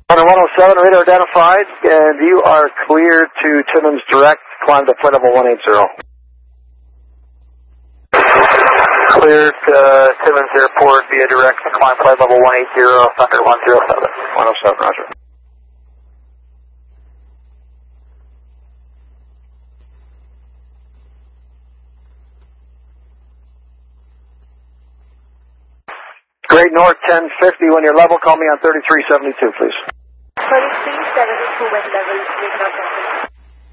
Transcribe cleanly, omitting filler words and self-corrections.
Hunter 107, radar identified, and you are cleared to Timmins Direct, climb to flight level 180. Cleared to Timmins Airport via direct, climb flight level 180, Thunder 107. 107, roger. Great North 1050, when you're level, call me on 3372, please. 3372, when level,